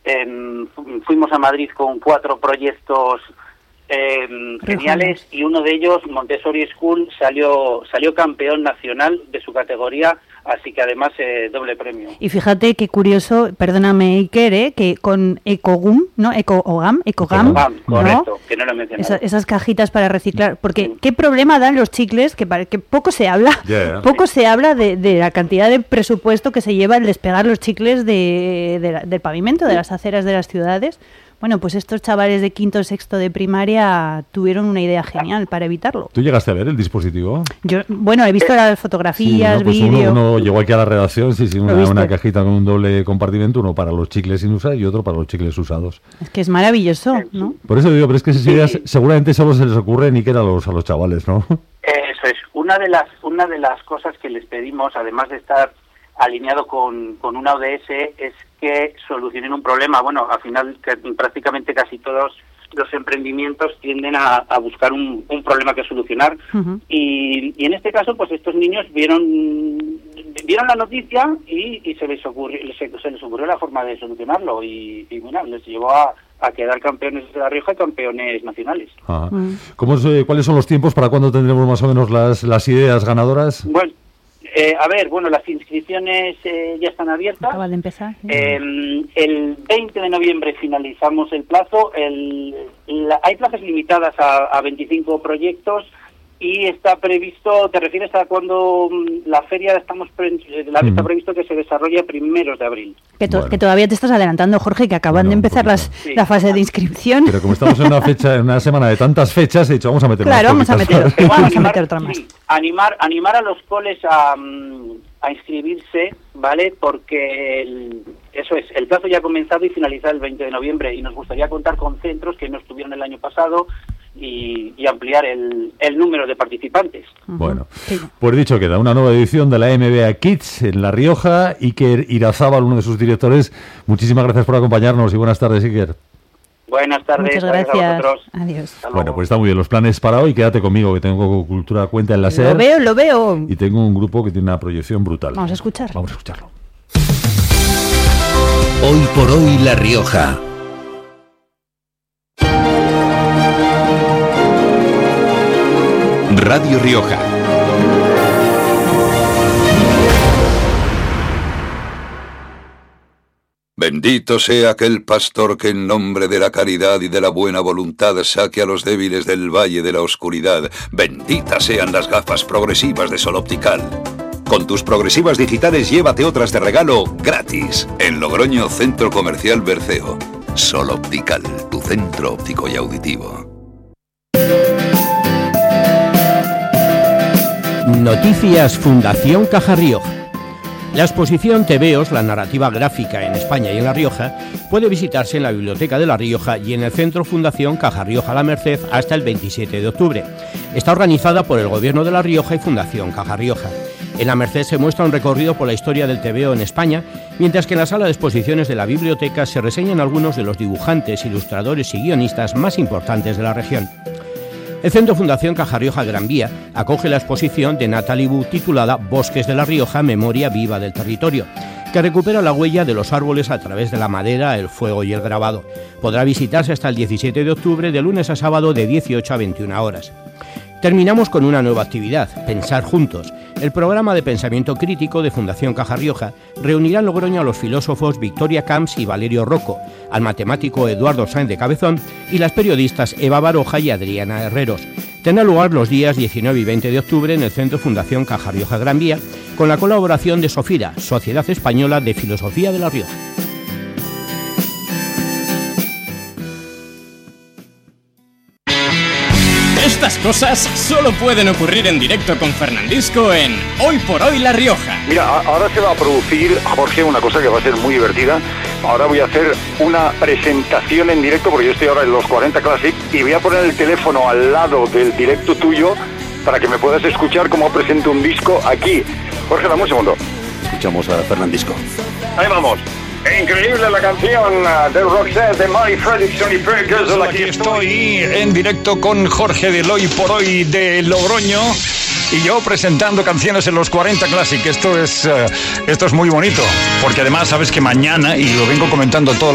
fuimos a Madrid con 4 proyectos geniales, y uno de ellos, Montessori School, salió campeón nacional de su categoría, así que además doble premio. Y fíjate qué curioso, perdóname Iker, que con Ecogam, ¿no? Ecogam, correcto, ¿no? Que no lo he mencionado. Esas cajitas para reciclar, porque qué problema dan los chicles, que poco se habla, se habla de la cantidad de presupuesto que se lleva el despegar los chicles del pavimento, de las aceras de las ciudades. Bueno, pues estos chavales de quinto o sexto de primaria tuvieron una idea genial para evitarlo. ¿Tú llegaste a ver el dispositivo? Yo, he visto las fotografías, pues vídeos. Uno llegó aquí a la redacción, una cajita con un doble compartimento, uno para los chicles sin usar y otro para los chicles usados. Es que es maravilloso, ¿no? Por eso digo, pero es que esas ideas seguramente solo se les ocurre ni que a los chavales, ¿no? Eso es. Una de las cosas que les pedimos, además de estar alineado con una ODS, es que solucionen un problema. Bueno, al final prácticamente casi todos los emprendimientos tienden a buscar un problema que solucionar. Uh-huh. Y en este caso, pues estos niños vieron la noticia y se les ocurrió la forma de solucionarlo, y bueno, les llevó a quedar campeones de La Rioja y campeones nacionales. ¿Cuáles son los tiempos? ¿Para cuándo tendremos más o menos las ideas ganadoras? Bueno, las inscripciones ya están abiertas. Acaba de empezar. El 20 de noviembre finalizamos el plazo. Hay plazas limitadas a 25 proyectos, y está previsto, ¿te refieres a cuando la feria está previsto que se desarrolle a primeros de abril? Que todavía te estás adelantando, Jorge, que acaban de empezar la fase de inscripción. Pero como estamos en una semana de tantas fechas, he dicho, vamos a meter más. Claro, vamos a meter otra más. Sí, animar a los coles a inscribirse, ¿vale? Porque el plazo ya ha comenzado y finaliza el 20 de noviembre, y nos gustaría contar con centros que no estuvieron el año pasado y ampliar el número de participantes. Bueno, pues dicho queda, una nueva edición de la MBA Kids en La Rioja. Iker Irazábal, uno de sus directores, muchísimas gracias por acompañarnos y buenas tardes, Iker. Buenas tardes. Muchas gracias. A vosotros. Adiós. Bueno, pues está muy bien los planes para hoy. Quédate conmigo, que tengo Cultura Cuenta en la SER. Lo veo. Y tengo un grupo que tiene una proyección brutal. Vamos a escucharlo. Hoy por hoy La Rioja. Radio Rioja. Bendito sea aquel pastor que en nombre de la caridad y de la buena voluntad saque a los débiles del valle de la oscuridad. Benditas sean las gafas progresivas de Sol Optical. Con tus progresivas digitales llévate otras de regalo gratis. En Logroño, Centro Comercial Berceo. Sol Optical, tu centro óptico y auditivo. Noticias Fundación Caja Rioja. La exposición Tebeos, la narrativa gráfica en España y en La Rioja, puede visitarse en la Biblioteca de La Rioja y en el Centro Fundación Caja Rioja La Merced hasta el 27 de octubre. Está organizada por el Gobierno de La Rioja y Fundación Caja Rioja. En La Merced se muestra un recorrido por la historia del tebeo en España, mientras que en la sala de exposiciones de la biblioteca se reseñan algunos de los dibujantes, ilustradores y guionistas más importantes de la región. El Centro Fundación Caja Rioja Gran Vía acoge la exposición de Natalie Bu titulada Bosques de La Rioja, Memoria Viva del Territorio, que recupera la huella de los árboles a través de la madera, el fuego y el grabado. Podrá visitarse hasta el 17 de octubre, de lunes a sábado, de 18 a 21 horas. Terminamos con una nueva actividad, Pensar Juntos. El programa de pensamiento crítico de Fundación Caja Rioja reunirá en Logroño a los filósofos Victoria Camps y Valerio Rocco, al matemático Eduardo Sáenz de Cabezón y las periodistas Eva Baroja y Adriana Herreros. Tendrá lugar los días 19 y 20 de octubre en el Centro Fundación Caja Rioja Gran Vía, con la colaboración de Sofira, Sociedad Española de Filosofía de La Rioja. Estas cosas solo pueden ocurrir en directo con Fernandisco en Hoy por Hoy La Rioja. Mira, ahora se va a producir, Jorge, una cosa que va a ser muy divertida. Ahora voy a hacer una presentación en directo, porque yo estoy ahora en los 40 Classic, y voy a poner el teléfono al lado del directo tuyo para que me puedas escuchar cómo presento un disco aquí. Jorge, dame un segundo. Escuchamos a Fernandisco. Ahí vamos. Increíble la canción de Roxette, de Mary Fredrickson y Ferguson. Aquí estoy en directo con Jorge del Hoy por Hoy de Logroño y yo presentando canciones en los 40 Classic. Esto es muy bonito, porque además sabes que mañana, y lo vengo comentando todo